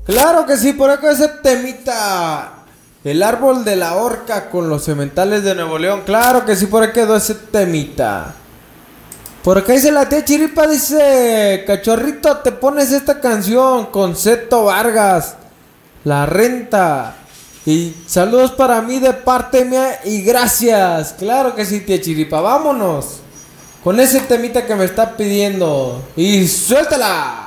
Claro que sí, por acá ese temita. El árbol de la horca con los cementales de Nuevo León. Claro que sí, por acá quedó ese temita. Por acá dice la tía Chiripa, dice, cachorrito, te pones esta canción con Seto Vargas, La Renta. Y saludos para mí de parte mía y gracias. Claro que sí, tía Chiripa, vámonos con ese temita que me está pidiendo. Y suéltala.